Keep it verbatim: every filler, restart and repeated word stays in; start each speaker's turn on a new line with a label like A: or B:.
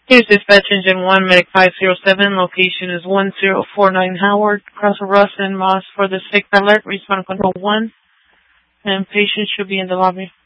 A: Here's dispatch engine one, medic five zero seven. Location is one zero four nine Howard, cross of Russ and Moss for the sixth alert. Respond control one. And patient should be in the lobby.